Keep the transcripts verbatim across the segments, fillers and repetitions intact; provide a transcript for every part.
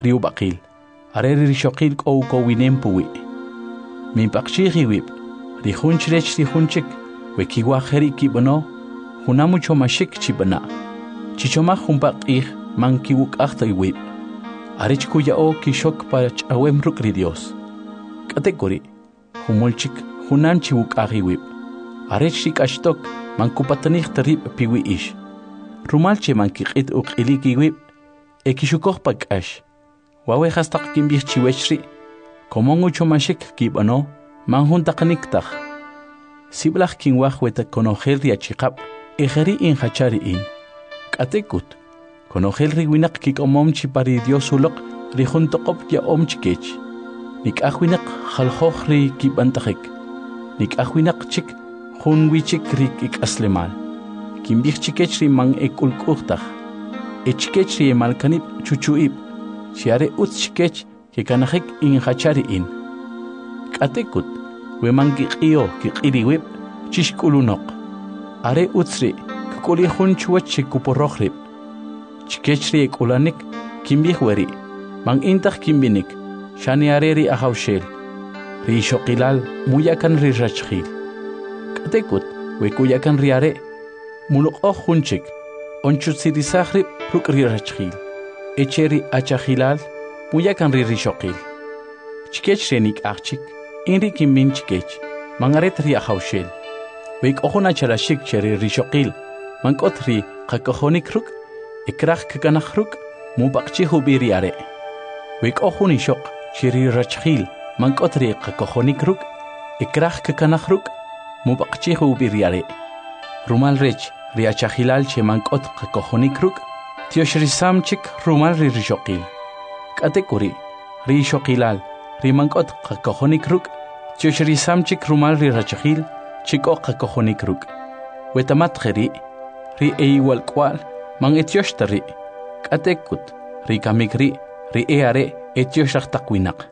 riu baqil are ri shoqil ko ko winem puwi min paqchi wib ri hunchirech ri hunchik we kiwa kheri kibano hunamu chomashik chibana chichoma humpaqih man kiwuk akhta wib arich kuya o kishok pa chawem rukri Dios kategori humolchik hunan chiwuk ahi wib arich shik ashtok man kupatanich tarib piwi ish rumalche man kiqit uqiliki wib ekishukok pakash wawe hastaq kimbih chiwechri komongu chomashik kibano man huntaqniktaj siblaj kinwaj weta konojel riachikab ejeri in hachari in katekut konojel riwinaq kikomomchi pari Dios uloq rijuntoqop ya omchikech nik ahwinaq khalkhoj ri kibantajik nik ahwinaq chik hunwichik rik ikaslemal kimbih chikech ri man ekulqujtaj echikech ri malkanib chuchuib chiare utchikech ke kanajik in hachari in katekut we man kiqio kiqiriwib chishkulunoq are utsri kukuli hunchuach chikuporojrib chikechri ekulanik kimbih weri man intaj kimbinik shani areri ahawshel ri shoqilal muyakan ri rachkhil katekut we kuyakan ri are muloqo hunchik onchutsirisajrib rukri rachkhil echeri achahilal muyakan ri rishoqil chikechri nik achik inri kimbin chikech mangaret ri ahawshel Wek ohona chalashik cheri rishoqil mankot ri qakohonik ruk ikraj kakanaj ruk mubaqchi hubiri are Wek ohuni shoq cheri rachkhil mankot ri qakohonik ruk ikraj kakanaj ruk mubaqchi hubiri are Rumal rech ri achahilal che mankot qakohonik ruk tioshri samchik rumal ri rishoqil katekuri ri shoqilal ri mankot qakohonik ruk tioshri samchik rumal ri rachkhil Chico qakohonik ruk wetamat kheri ri eiwal kwal man etioshtarri katekut ri kamikri ri eare etioshaq taqwinaq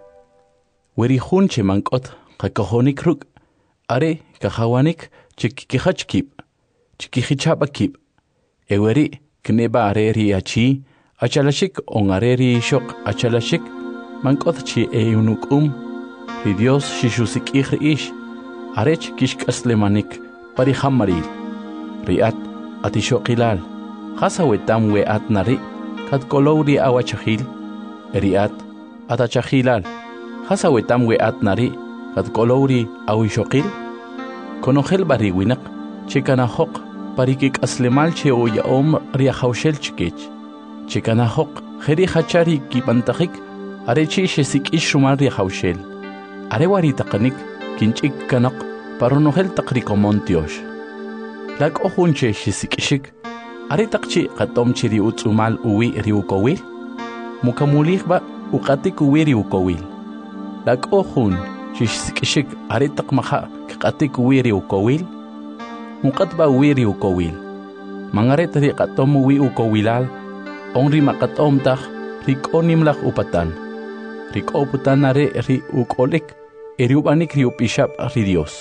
weri hunche mankot qakohonik ruk are kahawanik chikikihachkib chikihichapakib eweri kneba are ri achi achalashik on are ri shoq achalashik mankot chi eunukum ri Dios shishusik ish Arech kishk aslemanik pari hamaril riat atishoqilal hasawetam we atnari kat kolowri awachahil riat atachahilal hasawetam we atnari kat kolowri awishoqil konojel bariwinaq chikana hoq parikik aslemal che oya om riahawshel chikech chikana hoq kheri hachari kibantajik arechi shesik ishrumal riahawshel arewari taqanik kinchik kanaq paronojel taqrikomon Dios lak ohunche shisikishik are taqchi qatom chiri utsumal uwi riukowil mukamulihba uqatik uwi riukowil lak ohun shisikishik are taqmaha qatik uwi riukowil muqatba uwi riukowil mangaret ri qatom uwi ukowilal onri maqatom taq rikonimlaq upatan rikoputanare ri ukolik Eriubanik riupishap ri Dios.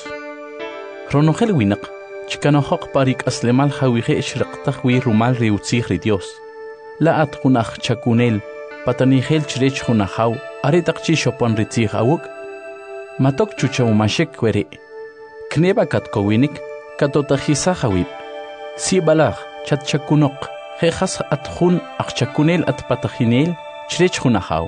Ronojel winaq chikanojoq parik aslemal hawije ishriqtaj wi rumal riutzij ri Dios. La at junaj chakunel patanijel chrech junajaw are taqchi shopon ritzij awuk. Matok chuchawmashek weri. Kneba katkowinik katotajisa hawib. Si balaj chat chakunoq jejas at jun aqchakunel at patajinel chrech junajaw.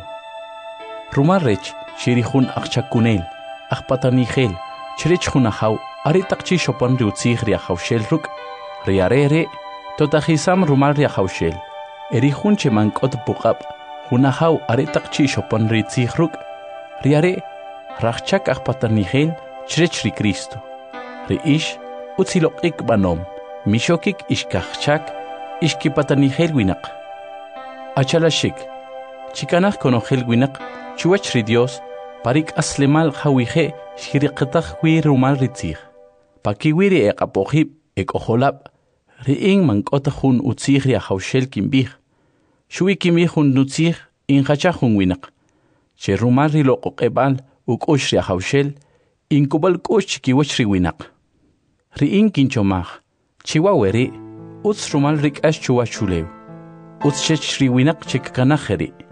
Rumal rech shirihun aqchakunel Akpatanijel, chrech junajaw, are taqchi shopan riutzij riahawshel ruk, riarere, totajisam rumal riahawshel, erihun che mankot puqab, junajaw are taqchi shopan ritzij ruk, riare, rachchak akpatanijel, chrech ri Cristo, riish, utziloqik banom, mishokik ishkachchak, ishkipatanijel winaq. Achalashik, chikanaj konojel winaq, chuach ri Dios, parik aslemal hawije shiriqtaj wi rumal ritzij pakiwiri eqapoqib ekojolab riin mankota jun utzij riahawshel kimbij shuwi kimbij jun nutzij inhacha jun winaq che rumal riloqoqebal uk'ush riahawshel inkubal k'ush chikiwach riwinaq riin kinchomaj chiwaweri utz rumal rik'ax chuwach chulew utz chech riwinaq chikkanaj jeri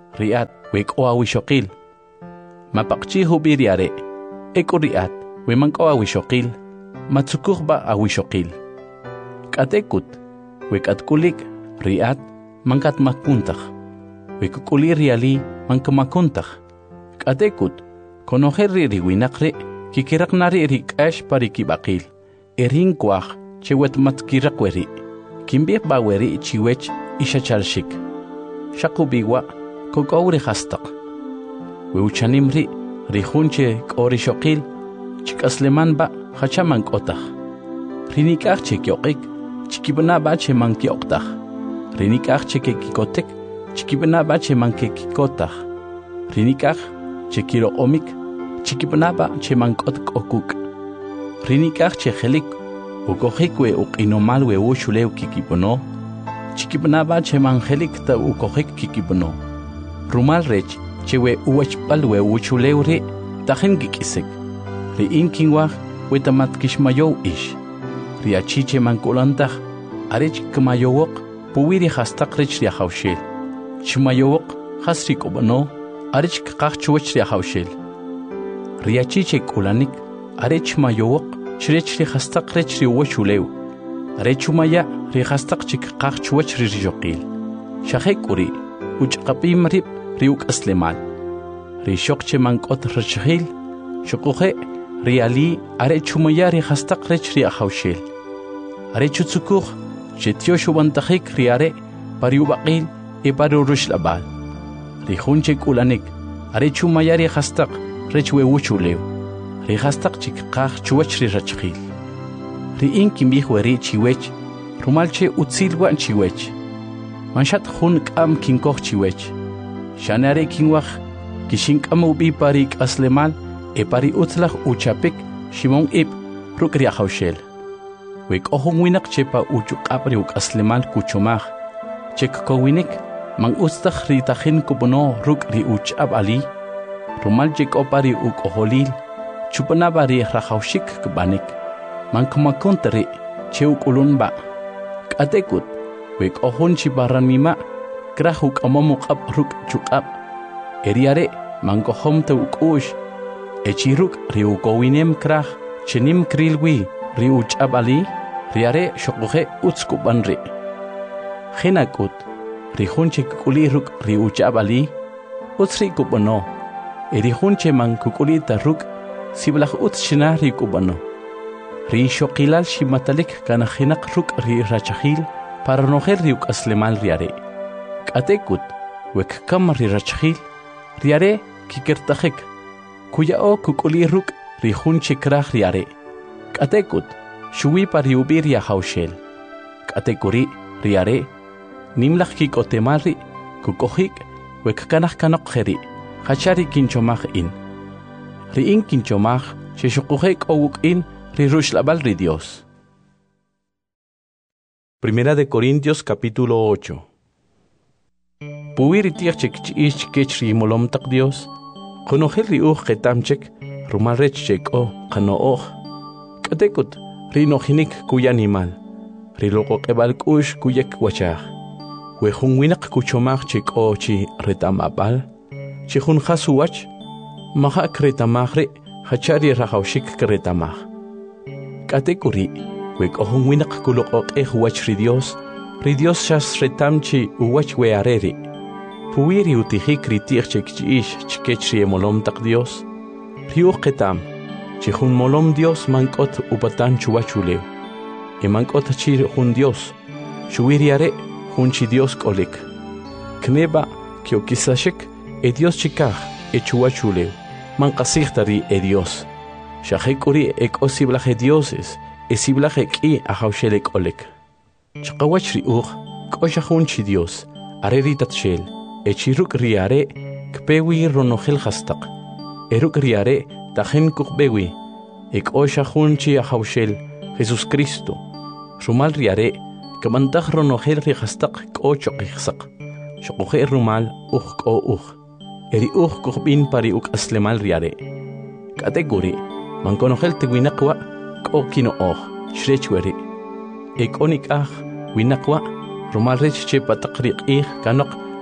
riat wek o awishokil. Mapakchi hubi riare, eko riat we manko awishokil, matsukuh ba awishokil. Katekut, wek atkulik riat mankat makuntach, wek kuli riali mankamakuntach. Katekut, konoher riwinakre, kikirak nari rikash parikibakil, erin kwach, chewet matkirakweri, kimbir baweri chiwech ishachalshik. Shakubiwa, kokauri hastak. Weuchanimri, rihunche kori shokil, chikasleman ba, hachaman kotach. Rinikach chekyokik, chikibana bache mankyoktak. Rinikach chekikikotek, chikibana bache mankekikotach. Rinikach chekiro omik, chikibana bache mankotek okuk. Rinikach chehelik, ukohikwe ukinomalwe ushuleu kikipono. Chikibana che mangelik ta ukohik kikipono. Rumal rech chewe uwachpalwe uchuleure tajen kikisek. Ri inkinwach wetamat kishmayow ish. Ri achiche mankulantach arech kmayowok puwiri hastak rech riahaushel. Chmayowok hasri kobono arech kakachwech riahaushel. Ri achiche kulanik arech mayowok chrech ri hastak rech riwachuleu. Rechumaya rihastak chik kakchwech rijokil. Shahekuri uchqapim rib riuk aslemal. Rishokche mankot rachhil shokuhe riali arechumaya rihastak rech riahaushel. Arechutsukuh chetioshubantahik riare pariubaqil e parurush labal. Rihunche kulanik arechumaya rihastak rechwe uchuleu. Rihastak chik kakchwech rirachhil. Riin kimbihweri chiwech, rumalche utsilwan chiwech. Manshat hun kam kinkoch chiwech. Shanare kinwach, kishinkam ubi parik aslemal, e pari utlach uchapik, shimon ip, rukria haushel. Wek ohong winak chepa uchukap riuk aslemal kuchomach. Chek kowinik, mang ustach ritachin kubono ruk ri uchab ali. Rumal chek opari uk oholil, chupanabari rahaushik kubanik. Mankumakuntari cheuk ulunba. Katekut, wek ohon chibaranima, krahuk amamuk ab ruk chukab. Eriare, mankohom te ukush. Echiruk riukowinem krah, chenim krilwi, riuchab ali, riare shokuhe utskubanri. Hinakut, rihunche kukuliruk riuchab ali, utsri kubano. Erihunche mankukulita ruk, siblach utshina rikubano. Ri shokilal shimatalik kana hinak ruk ri rachahil para noher riuk aslemal riare. Katekut, wek kam ri rachahil, riare kikertahik, kuya o kukuli ruk ri hunche krah riare. Katekut, shui pari ubiria haushel. Katekuri riare, nimlach kikotemari, kukohik, wek kanach kanok heri, hachari kinchomach in. Ri in kinchomach, sheshukuhek owuk in, Rirush labal ri Dios. Primera de Corintios capítulo ocho. Puwiri tiach chek ish kech ri molom tak Dios. Konohel ri uch ketamchek rumal rech chek o kano och. Katekut ri nohinik kuya animal. Ri loko kebal kush kuyek wachach. We hunwinak kuchomach chek o chi retamabal. Chi hun khasuwach mahak retamachre hachari rahaushik kretamach. Katekuri, wek ohong winak kulok eh wach ri Dios, ri Dios shas retamchi uwach we areri. Puwiri utihik ri tichek chiish chikech ri molom tak Dios. Riuch ketam, chihun molom Dios mankot upatan chuwachuleu. E mankot chir hun Dios, shuwiri are hun chi Dios kolik. Kneba kiokisashik e Dios chikach e chuwachuleu, mankasichtari e Dios. Shahekuri ek osiblaje dioses, esiblaje ki ahaushel olek. Chakawachri ur, koshahunchi Dios, areri tatshel, echiruk riare, kpewi ronohel hastak. Eruk riare, tajen kukbewi, ek oshahunchi ahaushel, Jesus Cristo. Rumal riare, kamantach ronohel rihastak kochokihsak. Shokohe rumal uk ko uk. Eri uk kukbin pari uk aslemal riare. Kategori, mankonohel te winakwa ko kino oh shrechweri ekonik ah winakwa rumal rech che patakriq ih kanok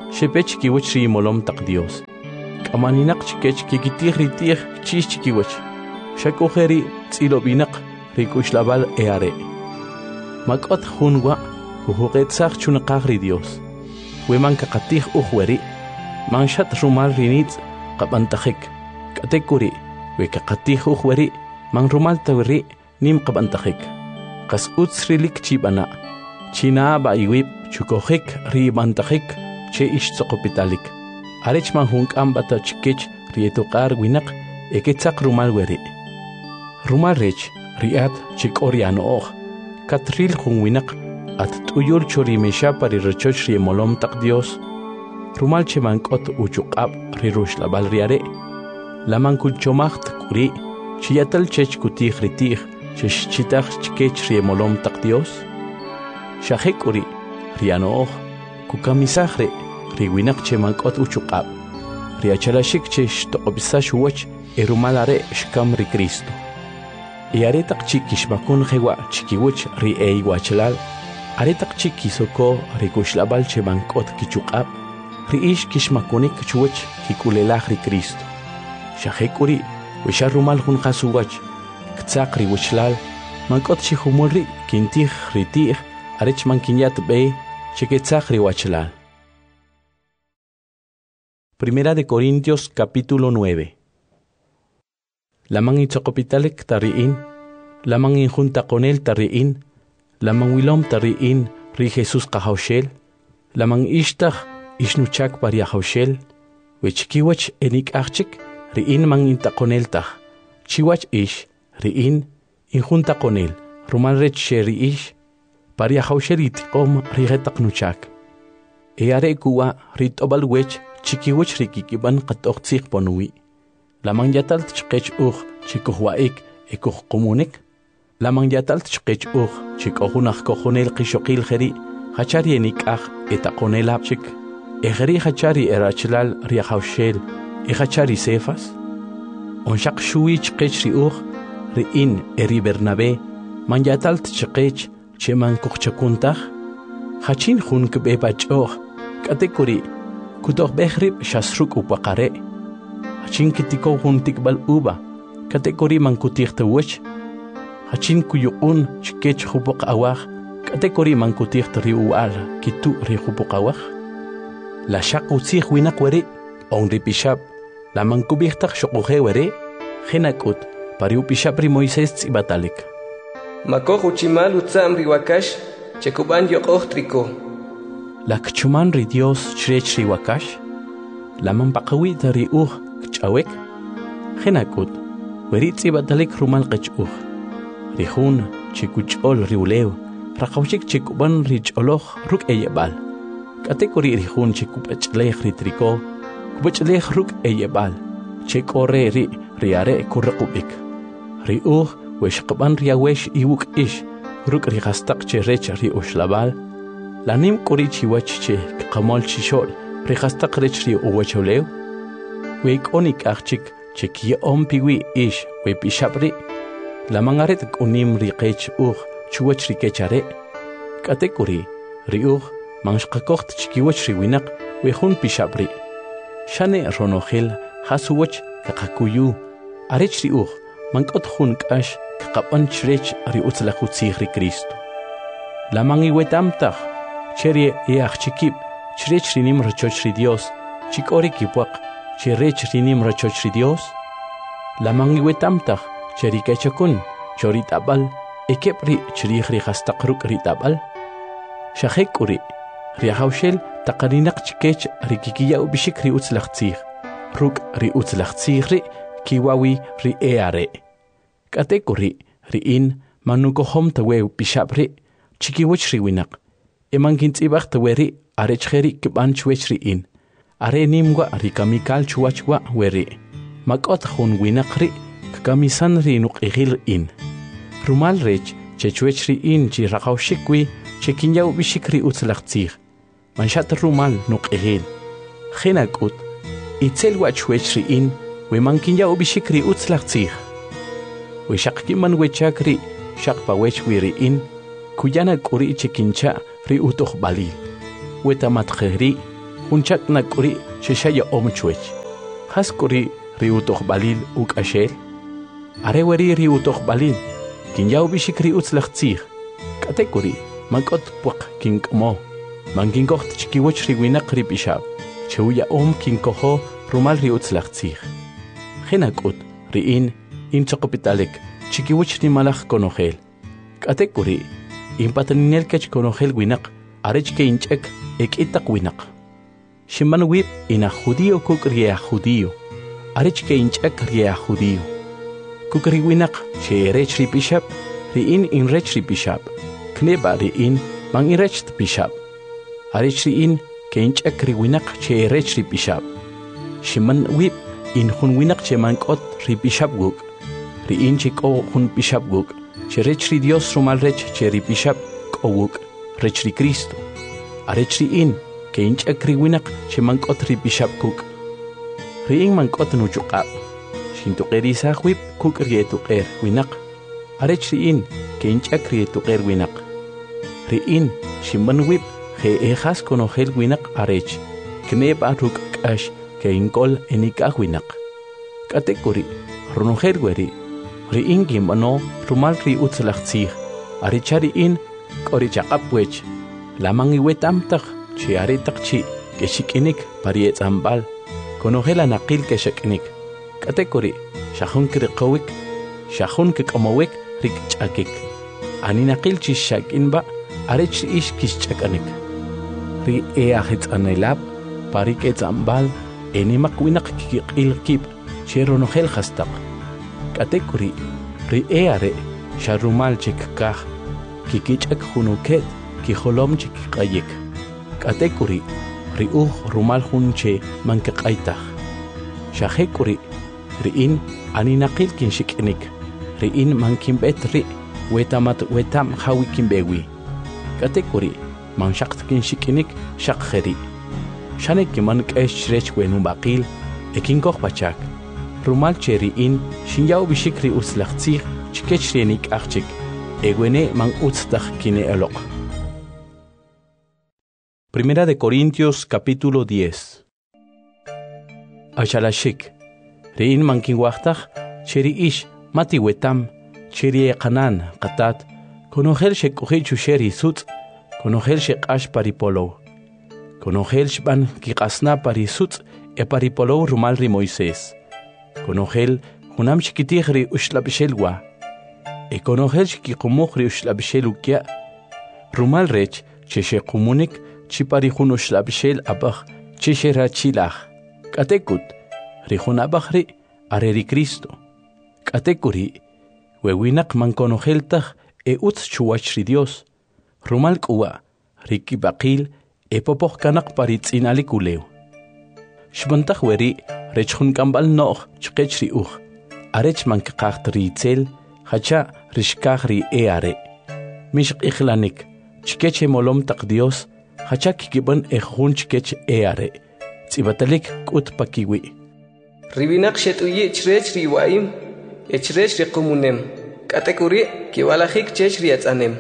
Shepech chikiwach ri molom tak Dios. Kamaninak chikech kikitih ritih chis chikiwach. Shakojeri tsilobinak rikushlabal eare. Makot hunwa huhuqetsaq chunaqaqri Dios. Weman kakatih uhweri. Manshat rumal rinitz qabantajik. Katekuri we kakatih uhweri. Man rumal tawri nim qabantajik. Qas utsrilik chibana. China ba iwib chukojik ribantajik che ish tsoqopitalik. Arech man hunk ambata chikech rietuqar winak eketzaq rumal weri. Rumal rech riat chik oriano og. Katril hun winak at tuyul chorimesha pari rechoch riemolom tak Dios. Rumal che mankot uchuqab rirush labal riare. Laman kulchomacht kuri chiyatal chech kutih ritih chesh chitach chikech riemolom tak Dios. Shahek uri riano og kukamisahre riwinak che mankot uchuqab. Riachalashik chesh toqobisash wach erumalare shkam ri Cristo. Y aretak chikish makun jewa chikiwich ri ei wachalal. Aretak chikisoko rikushlabal che mankot kichuqab. Ri ish kishmakunik chuwach kikulelaj ri Cristo. Shahekuri wisharumal hun khasuwach. Ktzaq ri wichlal. Mankot chihumulri kintih ritih. Arech mankinyat be cheketzaq ri wachalal. Primera de Corintios capítulo nueve. Lamang itzoqopitalek tariin, lamang injunta con él tariin, lamang wilom tariin ri Jesús qahawshel, lamang ishtag ishnuchak paria hawshel, wechkiwach enik achik riin mang inta con él tag, chiwach ish riin injunta con él, rumal rech sheri ish, paria hawshel itiqom rigetak nuchak. Eare kuwa ritobal wech chikiwach rikikiban qatoqtsik ponui. Lamang yatal tchqech ugh chikuhwaik ekuh komunik. Lamang yatal tchqech ugh chikohunach kohonel qishoqil kheri hachari enikah etakonel apchik. Egeri hachari erachlal riahawshel e hachari sefas. Onshaq shui chqech ri ugh riin eri Bernabe man yatal tchqech cheman kuchchakuntah. Hachin hun kbebach ugh katekuri kutoh behrib shasruk upaqare. Hachin kitiko hun tikbal uba, kategori man kutir tawach. Hachin kuyuun chikech hubok awach, kategori man kutir riual, kitu ri hubok awach. La shak utsih winak weri, on ripishab, la man kubirtak shokuhe weri, henakut, pariu pishab ri Moises tsibatalik. Makoh uchimal utsam riwakash, chekuban yokoh triko. La kchuman ri Dios chrech riwakash, la man pakawit ri uh, Kchawek, Henakut, Weritzi batalik rumal qechug. Rihun, chikuchol riuleu, Rakawchik chikuban richoloch ruk eyebal. Katekori rihun chikupachlech ritriko, Kupachlech ruk eyebal, Chekore ri riare kurrakubik. Riug, weshkaban riawesh iwuk ish, Ruk rihastak cherech ri ushlabal. Lanim kurichiwach che kamol chishol, Rihastak rech ri uwacholeu. Wek onik achik chekia ompiwi ish we pishabri la mangaret unim riqech ugh chuwach rikechare katekuri riugh manshqakocht chikiwach riwinak we hun pishabri shane ronohel hasuwach kaqakuyu arech riugh mankot hun kash kaqapan chrech ri utzlaqutzig ri Cristo la mangi wetamtag cherie yach chikip chrech rinim rochoch ri Dios chikori kipwaq Chirech rinim rachoch ri Dios. La mangi wetamtag cherikechakun choritabal ekepri chirih rihastaqruk ritabal. Shahekuri riahawshel taqarinak chikech rikikiya ubishik ri utzlaqtzig. Ruk ri utzlaqtzig ri kiwawi ri eare. Katekuri riin manukohom tawe pishabri chikiwach riwinak. Emankintzibaq taweri arechheri kibanchwech riin. Are nimwa rikamikal chuachwa weri. Makot hun winakri kakamisan ri nuqihil in. Rumal rech chechuech ri in chi rakawshikwi chekinyaw bishikri utzlaqtzig. Manshat rumal nuqihil. Henakut itzel wachuech ri in we mankinyaw bishikri utzlaqtzig. We shakkiman wechakri shakpa wech wiri in kuyana kuri chekincha ri utuh balil. We tamatkheri hunchak na kuri sheshaya omchwech. Has kuri riutoch balil uk ashel. Are weri riutoch balil. Kin yau bishik riuts lachtzir. Kate kuri mankot puak kin kmo. Mangin kocht chikiwach riwinak ribishab. Cheuya om kin koho rumal riuts lachtzir. Genakut riin in chokopitalek chikiwach rimalach konohel. Kate kuri in patanel kach konohel winak. Arech ke inchek ek itak winak. Shiman wip ina judío kuk ria judío. Arech ke inchek ria judío. Kuk ri winak che rech ri bishap, ri in in rech ri bishap. Kneba ri in mang in rech bishap. Arech ri in ke inchek ri winak che rech ri bishap. Shiman wip in hun winak che mankot ri bishap guk. Ri in chik o hun bishap guk. Che rech ri Dios rumal rech che ri bishap ko guk. Rech ri Cristo. Arech ri in ke inchek ri winak che mankot ri bishap kuk. Ri in mankot nu chukab. Shintu qerisa wip kuk ri etuqer winak. Arech ri in ke inchek ri etuqer winak. Ri in shimban wip he ejas konogel winak arech. Kneb aruk kash ke inkol enikah winak. Katekuri runogel weri. Ri in gimbano rumal ri utzlachtzir. Arechari in Kori chaqap wech, lamang iwetam tak, chi aritak chi, keshikinik pariet ambal, konogela nakil keshikinik. Katekori, shahun kirikowik, shahun kikamowik, rik chakik. Ani nakil chi shakin ba, arech ish kishchakanik. Ri eahit anelab, parik et ambal, enimak winak kikil kip, cheronogel hastak. Katekori, ri eare, sharumal chikkah. Kikichak hunuket ki holom chikikayik. Katekuri riuh rumal hunche mankakaitah. Shahekuri riin aninakil kin shikinik. Riin mankimbet ri wetamat wetam hawikin bewi. Katekuri man shakt kin shikinik shakheri. Shanek man kesh rech wenu bakil ekin koch pachak. Rumal cheriin shinyau bishikri uslachtzir chikechrenik achik. Egwene man utztach kine elok. Primera de Corintios capítulo diez. Ashalashik. Rein man kinwachtach, cheri ish, mati wetam, cheri ekanan, katat, konogel shekuhi chusheri sutz, konogel shekash paripolo. Konogel shban kikasna parisutz, e paripolo rumal ri Moisés. Konogel hunam shikitihri ushlabishelwa. E konogel shikikumohri ushlabishelukia. Rumal rech, cheshe kumunik, chiparihun ushlabishel abach, cheshe rachilach. Katekut, rihun abachri, areri Cristo. Katekuri, wewinak man konogeltach, e utz chuachri Dios. Rumal kuwa, riki bakil, e popoch kanak paritz inalikuleu. Shbantach weri, rechun kambal noch, chkechri uch. Arech man kakacht ritzel, hacha rishkachri eare. Mishk ikhlanik, chkeche molom tak Dios, hacha kikiban ejun chkech eare. Tzibatalik kut pakiwi. Ribinak shetuye chrech riwaim, echrech rikumunem. Katekuri kiwalahik chech riatzanem.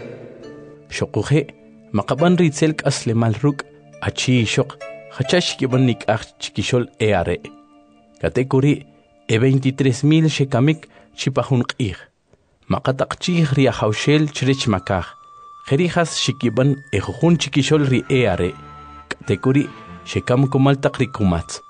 Shokuhe, makaban ritzel kasle malruk, achi shok, hacha shikiban nikach chikishol eare. Katekuri, e veintitrés mil shekamik chipahun qih. Makatakchih ria haushel chrech makah. Jerijas shikiban ejujun chikishol ri eare. Katekuri shekam kumaltak rikumatz.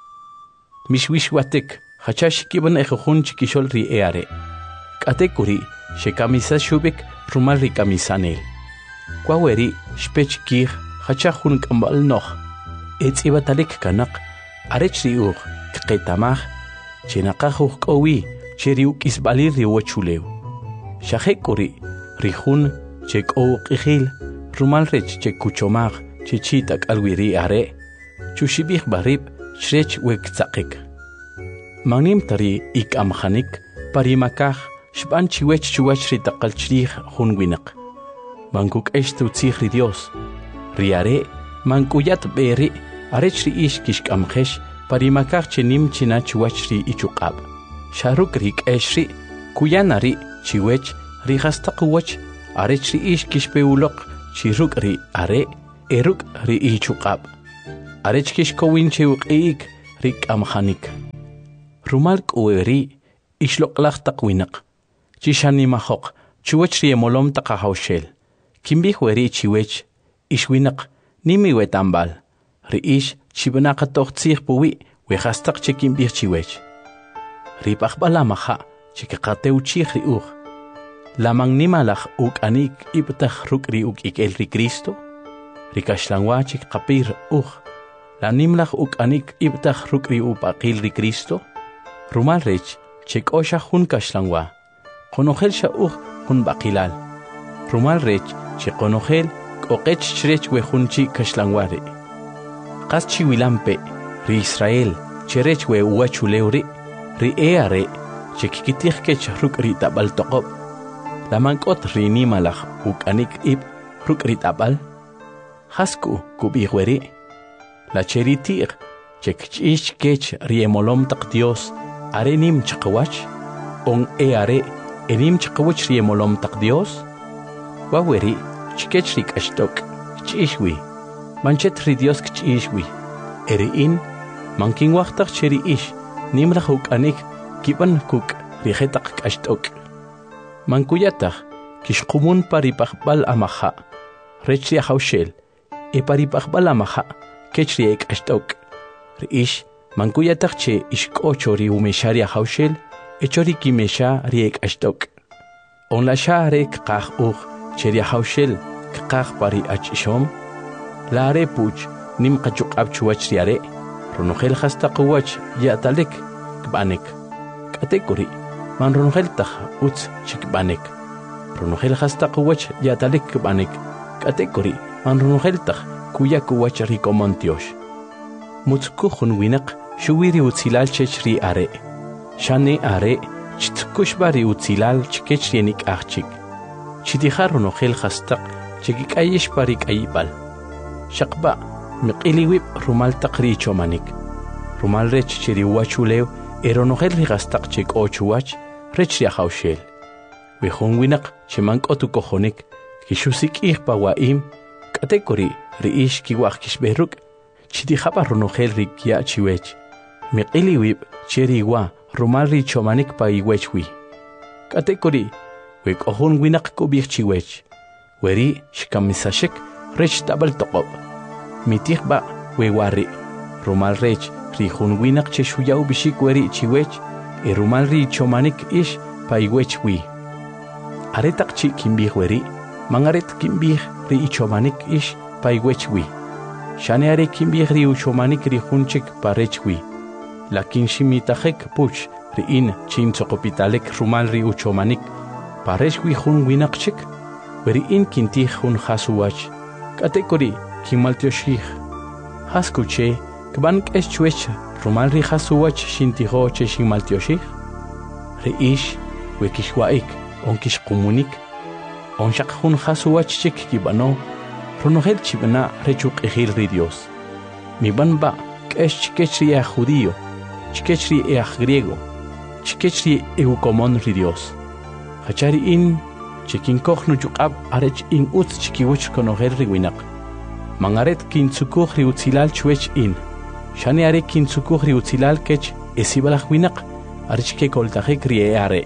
Mishwishwatek hacha shikiban ejujun chikishol ri eare. Katekuri shekamisa shubik rumal ri kamisanel. Kwaweri shpech kih hacha hun kambal noch. Etzibatalik kanak arech ri ur kqetamah chenaqahuh kowi cheriuk isbalir ri wachuleu. Shahekuri rihun chek o qihil rumal rech chek kuchomag chichitak alwiri are chushibih barib shrech wek tzakik. Magnim tari ik amkhanik parimakah shban chiwech chuwach ri taqalchrih hun winak. Mankuk eshtu tzihri Dios. Riare mankuyat beri arech ri ish kishk amkhesh parimakah chenim china chuwach ri ichukab. Sharuk rik eshri kuyanari chiwech rihastaqwach arech ri ish kishpeulok chiruk ri are eruk ri ichukab. arech kishkowin chewqik rik amhanik rumal k'uweri ixloqlaq taqwinaq chishani mahoq chuwech riemolom taqahawshel kimbih weri chiwech ixwinaq nimi wetambal riish chibnaqa toqtsih puwi wejastaq chikimbih chiwech ripaqbala maha chikaqateuchih riuj lamang nimalaj uk'anik ibtaj ruk'ri uk'ikel ri Cristo rikashlanwa chikqapir uj la nimlaj uk'anik ibtaj ruk'ri upaqil ri Cristo rumal rech chik'osha jun kashlanwa qonojel xa uj jun baqilal rumal rech chiqonojel k'oqech chrech we jun chi kashlanwa ri qas chiwilampe ri Israel cherech we uwachulew ri ri eare chikikitij kech ruk'ri tab'al toqob lamank'ot ri nimalaj uk'anik ib ruk'ri tab'al jasku kub'ij weri la cheriti'q chekch'ix kech riemolom taq Dios are nim chaqawach on e are enim chaqawach riemolom taq Dios wa weri chikech ri k'axtok ch'ixwi manchet ri Dios kch'ixwi eri in mankin waqtaq cheri ish nimlaj uk'anik kiban kuk rijetaq k'axtok mankuyataq kixqumun paripaqbal amaja rech ri ajawxel e paripaqbal amaja kech ri ek'axtok riish mankuyataq che ixk'ocho ri umesha ri ajawxel echo ri kimesha ri ek'axtok onlasha are kqaj uj che ri ajawxel kqaj pari ach'ixom la are puch nim qachuq'ab chuwach ri are ronojel hasta quwach ya'talek kb'anek k'atekuri man ronojel taj utz chikb'anek ronojel hasta quwach ya'talek kb'anek k'atekuri man ronojel taj kuya kuwach ri komontiox mutzku jun winaq xuwiri utzilal chech ri are shane are chitkushba ri utzilal chikech ri nik'ajchik chitijar ronojel hasta chikik'ayex pari k'ayib'al shaqba miq'iliwib rumal taq ri chomanik rumal rech chiri wachulew eronojel ri gastaq chik'ochuwach rech ri ajawxel we jun winaq chimank'otu kojonik kixusik'ij pa wa'im k'atekuri riish kiwaj kixberuk chitijaba ronojel ri kya chiwech miq'iliwib cheri wa rumal ri chomanik pa iwechwi k'atekuri we k'ojun winaq kub'ij chiwech weri xkamisashek rech tab'al toqob mitijba we wari rumal rech ri jun winaq che xuyaw bixik weri chiwech e rumal ri chomanik ish pa iwechwi aretaq chi kimbij weri mangaret kimbij ri ichomanik ish pa iwechwi shane are kimbij ri uchomanik ri junchik pa rechwi lakin shimitajek puch ri in chin tsoqopitalek rumal ri uchomanik pa rechwi jun winaq chik weri in kintij jun jasuwach k'atekuri kimaltioxij jaskuche kban k'ex chuech rumal ri jasuwach xintijo che xinmaltioxij riish we kixwa'ik on kixqumunik on xaq jun jasuwach chik kib'ano ronojel chib'na rech uq'ijil ri Dios mibanba k'ex chikech ri aj judío chikech ri aj griego chikech ri eukomon ri Dios jachari in chikinkoj nuchuq'ab arech in utz chikiwach konojel ri winaq mangaret kintzukuj ri utzilal chuech in shane are kintzukuj ri utzilal kech esibalaj winaq arech kekoltajek ri eare.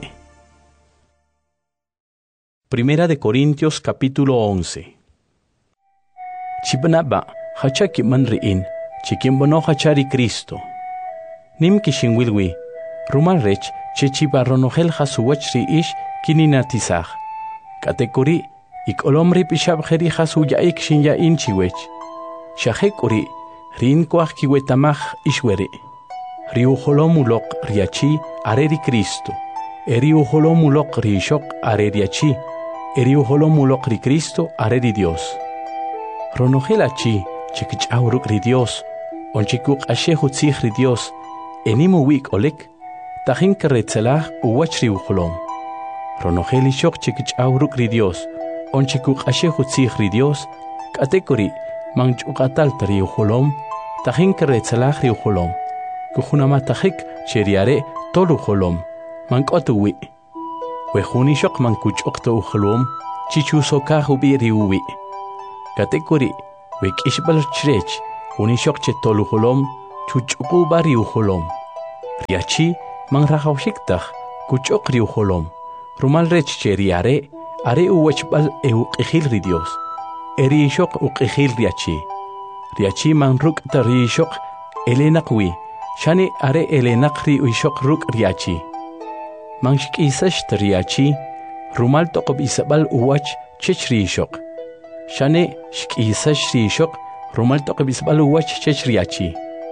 Primera de Corintios capítulo once. Chibnaba hachaki man riin chikimbono hachari Cristo nim kishinwilwi rumal rech chechiba ronojel hasuwach ri ish kininatizaj katekuri ik olomri pishab kheri hasu yaik shin ya in chiwech shahekuri rin kwaj kiwetamaj ishwere riu holomulok riachi areri Cristo eriu holomulok rishok areriachi eriu holomulok ri Cristo areri Dios ronojelachi chikich'awruk ri Dios onchikuk ashehu tzij ri Dios enimu wik olek tajin keretzelaj uwach ri uholom ronojeli shok chikich'awruk ri Dios onchikuk ashehu tzij ri Dios k'atekuri manch'uqatal ri uholom tajin keretzelaj ri uholom kujunamatajik cheriare tolu uholom mank'otu wi wejuni shok mankuch'uqta uholom chichusokaj ubi ri uwi katekuri wek'ixb'al chrech unishok che tolu holom chuchuku bari uholom riachi mang rahawshiktaj kuchok ri uholom rumal rech che riare are uwachbal eu qihil ri Dios eri shok uqihil riachi riachi mang ruk tari shok elenaqwi shani are elenaqri uishok ruk riachi mang shkisash riachi rumal toqob isabal uwach chechri shok shani shkisash ri shok rumal toqob isabal uwach chechri riachi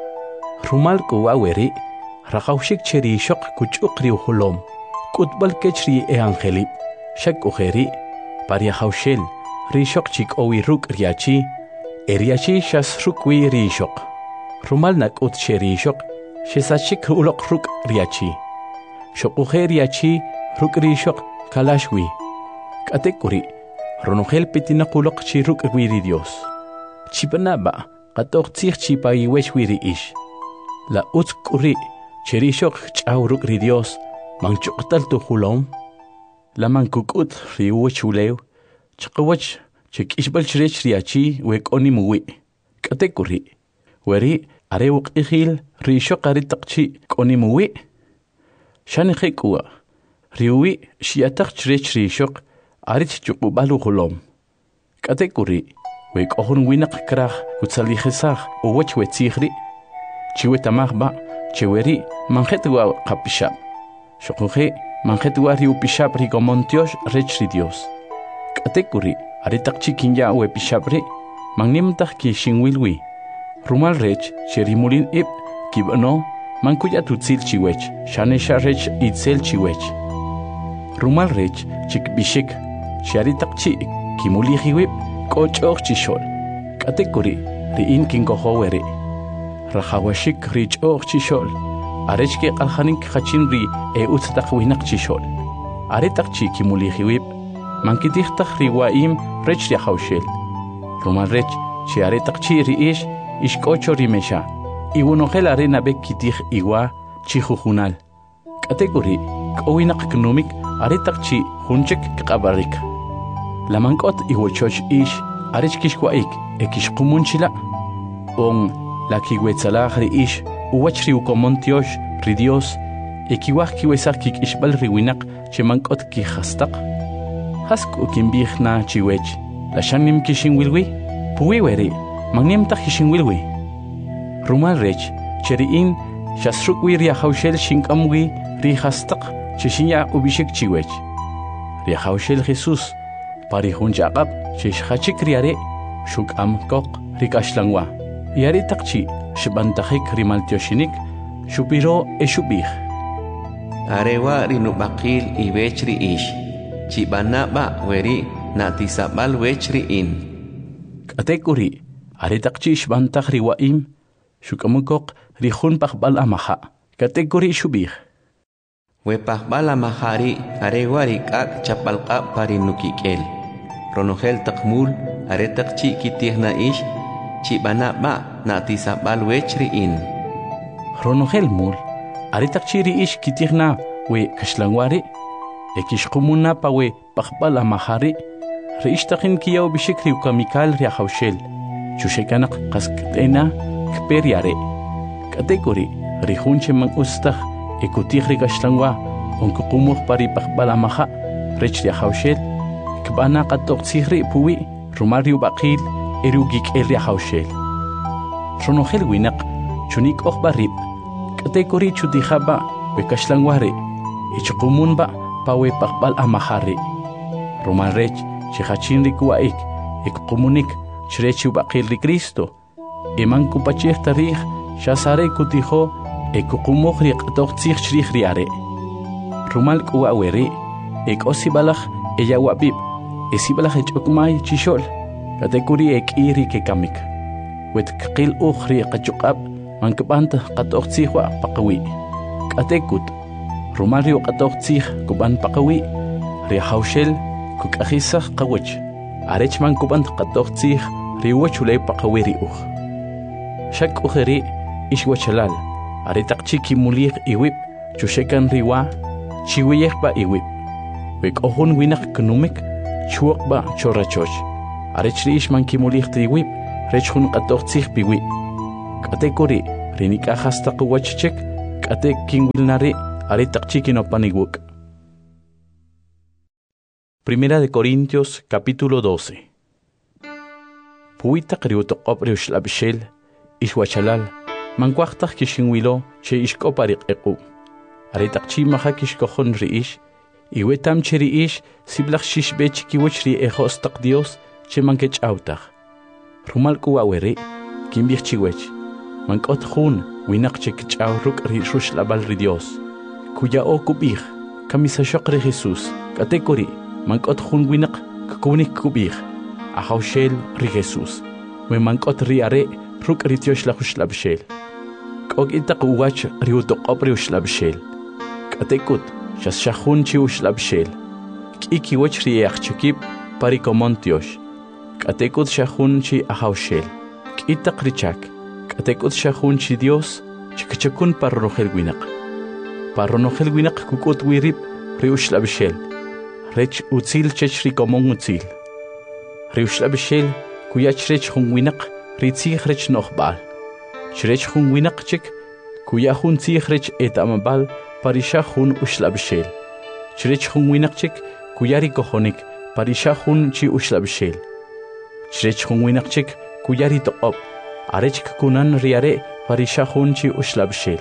rumal kuwa weri raqawshik cheri shok kuchukri uholom kutbal kechri e angeli shak ujeri paria haushel rishok chik owi ruk riachi eriachi shas rukwi rishok rumal nak ut cherishok shesachik ulok ruk riachi shok uje riachi ruk rishok kalashwi katekuri ronogel petina kulok chi ruk wiri Dios chipanaba qatok tsich chipa iwech wiri ish la ut kuri cherishok chaw ruk ri Dios manchuktal tu hulom la mankukut riu chulew chqawach chik ishbal chrech riachi wekoni muwi katekuri weri areu qihil risho qari taqchi koni muwi shani khikwa riwi shiataq chrech rishok arich chuqbalu hulom katekuri wekohun winaq kraj kutsalihesaj uwach wetsikhri chiwetamajba cheweri manjetwa qapishab shokuje manjetwa riu pishab rigomontiosh rech ri Dios katekuri aritaqchi kinya we pishabri magnimtaj ki shinwilwi rumal rech cherimulin ib kibano mankuya tutsil chiwech shanesha rech itzel chiwech rumal rech chikbishik sharitaqchi kimulihiwib kochok chishol katekuri riin kinkohoweri rahawashik richoch chishol arechke qalhanin khachinri e utstaq winaq chishol aritaqchi kimulihiwib mankitijtaj riwaim rech riahawshel rumal rech chi aritaqchi riish ishkocho rimesha iwunogel arena bek kitij iwa chijujunal kategori kowinaq knumik aritaqchi junchek qabarik lamankot iwochoch ish arechkishwaik ekishqumunchila on lakiwetsalaj riish uwach riukomontiosh ri Dios ekiwaj kiwesaj kikishbal riwinaq chemankot kijastaq hasku kimbijna chiwech la shanim kishinwilwi puwiweri magnimtaj kishinwilwi rumal rech cheriin shasrukwi riahawshel shinkamwi rihastaq chishinya ubishik chiwech riahawshel Jesus parihun jaqab chishachik riare shukam kok rikashlangwa yari taqchi shibantajik rimaltioshinik shupiro eshubij arewa rinubaqil ibech riish chibanaba weri natisabal wechri in katekuri aritaqchi shbantaj riwaim shukamukok rihun paqbal amaha katekuri shubij wepaqbal amahari arewa rikak chapalqa parinukikel ronogel taqmul aretaqchi kitihna ish chibanaba natisabal wechri in ronogel mul aritaqchi riish kitihna we kashlangwari ekishqumuna pawe paqbal amahari reishtaqin kiyaw bishikri ukamikal riahawshel chushekanaq qask'ena kperiare katekuri rihunche man ustaj ekutij rikashlangwa onkuqumuj pari paqbal amaha rech riahawshel kb'ana qatoqtzijri puwi rumal riubaqil erugik'el riahawshel ronogel winaq chunik'oj barib katekuri chutijaba wekashlangwari ichqumunba pawe paqbal amahari rumal rech chihachin rikuaik ikqumunik chrechi ubaqil ri Cristo eman kupachih tarij shasare kutijo ekuqumuj ri qatoqtzij chrij riare rumal k'uwa weri ek'osibalaj eyawabib esibalaj ech'okmay chishol katekuri ek'i ri kekamik wetkqil uj ri qachuq'ab mankb'anta qatoqtzij wa paqawi katekut rumal ri qatoqtzij kub'an paqawi riahawshel kuk'ajisaj qawach arech man kub'an qatoqtzij riwach ulay paqawi ri uj shak ujeri ishwachalal aritaqchi kimulij iwib chushekan riwa chiwiyejpa iwib wek'ojun winaq knumik chuwaqba chorachoch arech riish man kimulij triwib rech jun qatoqtzij piwi Katekuri, rinika hasta kuwachchek, kate kingwilnari, aritakchiki no paniguk. Primera de Corintios, capítulo doce. Puita kriutoqop riushlabshel, ishwachalal, manquachtak kishinwilo, che ishkoparik eku. Aritakchi maha kishkohon riish, iwetam cheriish, siblach shishbech kiwachri ehostak Dios, che mankech autach. Rumal kuwaweri, kimbich chiwech. Mankot hun, winakche kichauruk rishush labal ri Dios. Kuya o kubich, kamisa shokre Jesus, katekori, mankot hun winak, kukunik kubich. Ahaushel ri Jesus. We mankot riare, ruk ritiosh la hushlabshel. Kog itak uwach riutok opri ushlabshel. Katekut, shas shahun chi ushlabshel. Iki wach riach chikip, parikomontiosh. Katekut shahun chi ahaushel. Itak richak. Katekut shahun chi Dios, chikachakun parronohel winak. Parronohel winak kukut wirip, riushlabshel. Rech utzil chech rikomon utzil. Riushlabshel, kuyach rech hun winak, ritzich rech nochbal. Chrech hun winak chik, kuya hun tzich rech etamabal, parisha hun ushlabshel. Chrech hun winak chik, kuyari kohonik, parisha hun chi ushlabshel. Chrech hun winak chik, kuyari toop, arech kunan riare, parisha hun chi ushlabshel.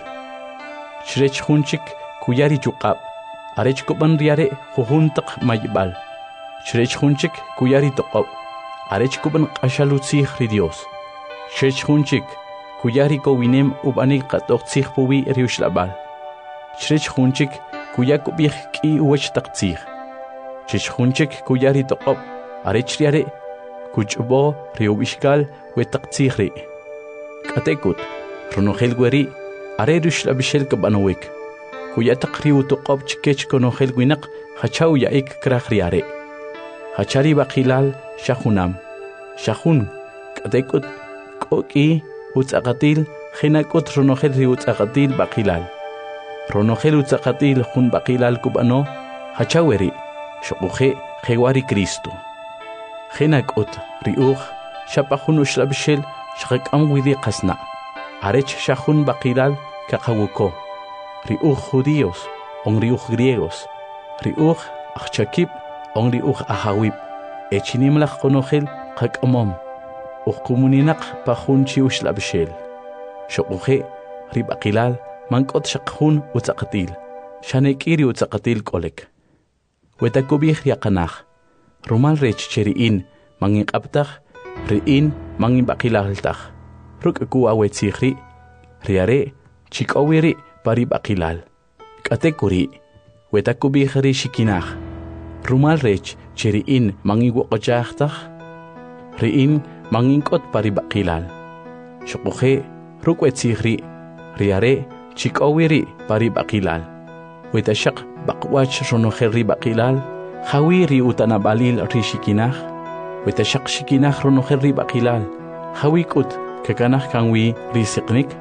Chrech hun chik, kuyari chukab, arech kuban riare, huhuntak maybal. Chrech hun chik, kuyari toop, arech kuban kashalutzich ri Dios. Chrech hun chik, kuyari ko winem ubanik katok tzich puwi riushlabal. Chrech hun chik, kuyak ubich ki uwech tak tzich. Chrech hun chik, kuyari toop, arech riare, kuchubo riubishkal wetak tzich ri. Katekut, runohel gweri, are riushlabishel kabanowik. Kuyatak riu toop chikech konohel winak, hachau yaik krach riare. Hachari bakilal, shahunam. Shahun, katekut, koki, utzakatil, hinakut ronohel ri utzakatil bakilal. Ronohel utzakatil hun bakilal kubano, hachaweri, shokuhe, hewari Cristo. Hinakut, riuch, shapahun ushlabshel, shak amwidi kasna. Arech shahun bakilal, kakawuko. Riuch judíos, on riuch griegos. Riuch, achakip, on riuch ahawip. Echinimlach konohel, kakamom. Ukumuninaq pahun chi ushlabshel. Shokuhe, ribakilal, mankot shakhun utzakatil. Shanekiri utzakatil kolek. Wetakubih yakanach. Rumal rech cheriin, mangin kaptach, riin, mangin bakilaltach. Ruk kuwa wetzihri, riare, chikawiri, pari bakilal. Katekuri, wetakubih ri shikinach. Rumal rech cheriin, mangin wakochachtach. Riin, manginkot pari bakilal. Shokuhe, rukwetsihri, riare, chikawiri pari bakilal. Wetashak bakwach ronoheri bakilal, hawiri utanabalil rishikinach. Wetashak shikinach ronoheri bakilal, hawikut kakanach kanwi risiknik.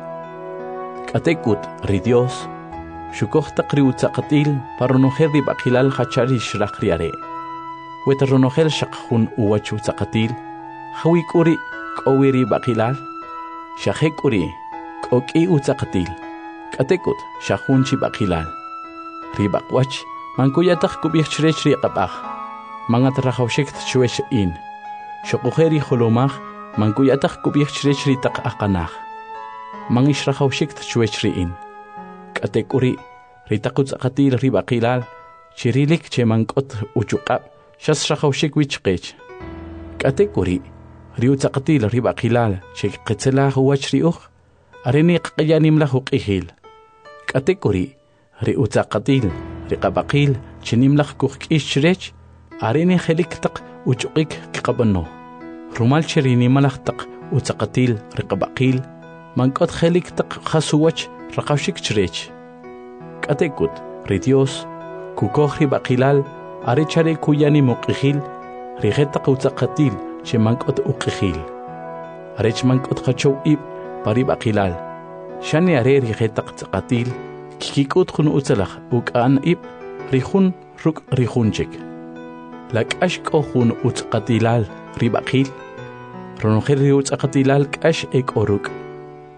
Katekut ri Dios, shukoh takri utzakatil paronoheri bakilal hachari shrach riare. Wetaronohel shakhun uwach utzakatil, hawikuri kowiri bakilal, shahekuri koki utzakatil, katekut shahunchi bakilal. Ribakwach, mankuyatak kubich chrech riqabach, mangatrahawshik tchwesh in. Shokuheri holomach, mankuyatak kubich chrech ritak akanach. Mangishrahawshik tchwesh in. Katekuri, ritakutzakatil ribakilal, chirilik che mankot uchukab, shasrahawshik wichkech. Katekuri, riutzakatil ribakilal, che ketzelah uwach riuch, areni qyanim lahuk ihil. Katekuri, riutzakatil, riqabakil, chinimlach kukish chrech, areni heliktak uchukik kikabano. Rumal cherinimalakhtak utzakatil riqabakil, mankot heliktak khasuwach raqawshik chrech. Katekut, ri Dios, kukoh ribakilal, arechare kuyani muqihil, rigetak utzakatil, che mankot uqihil. Arech mankot khachow ib, paribakilal. Shani are rigetak tzakatil, kikikut khun utzalach, ukan ib, rihun ruk rihunchik. Lak ashko khun utzakatilal, ribakil. Ronohel riutzakatilal kash ek oruk.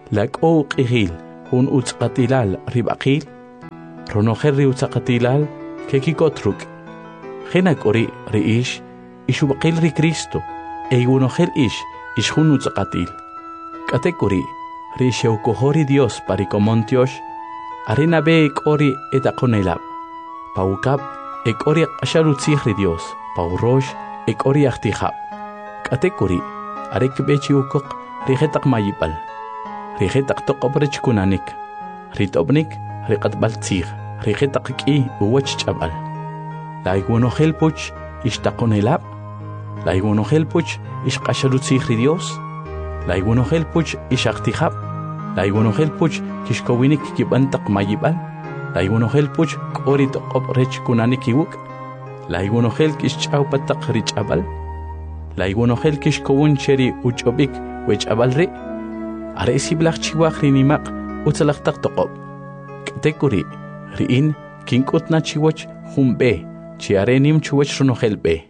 Lak'o q'ijil jun utz'qatilal rib'aqil ronojel ri utz'qatilal kekikotruk jena k'ori ri'ix ixub'aqil ri Cristo eiwonojel ix ix jun utz'qatil k'ate k'ori ri xewkojori Dios parikomon tiox arena be k'ori etaqonelab pawkab ek'ori q'axalutzij ri Dios pawrox ek'ori ajtijab k'ate k'ori arek bechi ukoq ri jetaq mayib'al ri jetaq toqob rech kunanik ri t'obnik ri q'atb'al tzij ri jetaq k'i uwach ch'ab'al la iwonojel puch ixtaqonelab la iwonojel puch ixq'axalutzij ri Dios la iwonojel puch ixajtijab la iwonojel puch kixkowinik kib'an taq mayib'al la iwonojel puch k'ori toqob rech kunanik iwuk la iwonojel kixch'aw pataq ri ch'ab'al la iwonojel kixkowun cheri uch'ob'ik we ch'ab'al ri are siblaj chiwaj ri nimaq utzalaj taq toqob k'ate k'ori ri'in kink'utna chiwach jun b'e chi are nim chuwach ronojel b'e.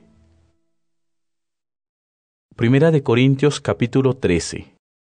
Primera de Corintios capítulo trece.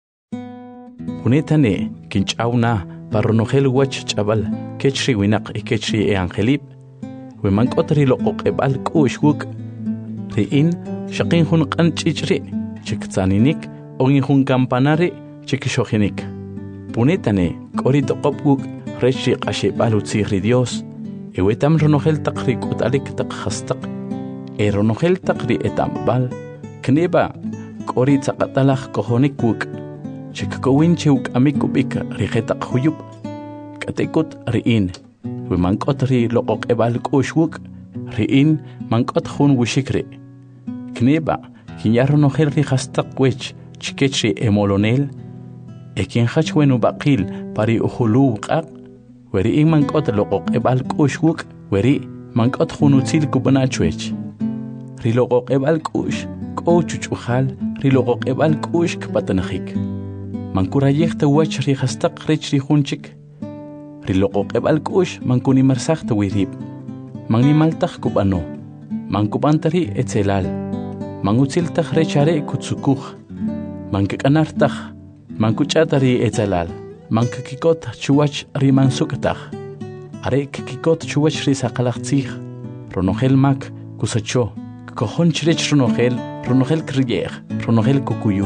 Junetane kinch'awna parronojel wach ch'ab'al kechri winaq y kechri e angelib we mank'ot ri loqoq'eb'al k'u'x wuk ri'in xaqin jun q'an ch'ich'ri chiktzaninik ogin jun kampanari chikixojinik punetane k'ori toqob wuk rech ri q'axeb'al utzij ri Dios ewetam ronojel taq ri k'ut'alik taq jastaq e ronojel taq ri etamb'al kneba k'ori tzaqatalaj kojonik wuk chikkowin chiwk'amik ub'ik ri jetaq juyub k'atekut ri'in we mank'ot ri loqoq'eb'al k'u'x wuk ri'in mank'ot jun wixik ri kneba kinya ronojel ri jastaq wech chikech ri emolonel e kinjach we nub'aqil pari ujuluw q'aq we ri'in mank'ot loqoq'eb'al k'u'x wuk we ri mank'ot jun utzil kub'na' chwech ri loqoq'eb'al k'u'x k'o chuch'ujal ri loqoq'eb'al k'u'x kpatanajik mankurayej tawach ri jastaq rech ri junchik ri loqoq'eb'al k'u'x mankunimarsaj tawirib mannimaltaj kub'ano mankub'antari etzelal mangutziltaj rech are kutzukuj mankak'anartaj mankuch'atari etzelal mankakikot chuwach ri mansuk'taj are kikikot chuwach ri saqalaj tzij ronojel mak kusacho kojon chirech ronojel ronojel kriyej ronojel kukuyu